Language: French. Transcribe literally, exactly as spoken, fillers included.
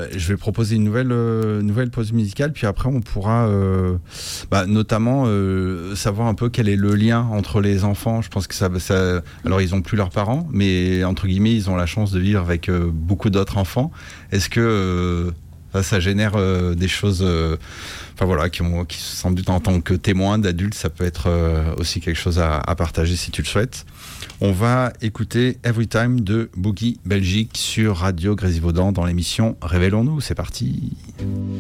je vais proposer une nouvelle, euh, nouvelle pause musicale, puis après on pourra euh, bah, notamment euh, savoir un peu quel est le lien entre les enfants. Je pense que ça, ça alors ils n'ont plus leurs parents, mais entre guillemets ils ont la chance de vivre avec euh, beaucoup d'autres enfants. Est-ce que euh, ça, ça génère euh, des choses, euh, enfin voilà, qui, ont, qui sans doute en tant que témoin d'adulte, ça peut être euh, aussi quelque chose à, à partager si tu le souhaites. On va écouter Every Time de Boogie Belgique sur Radio Grésivaudan dans l'émission Révélons-nous. C'est parti.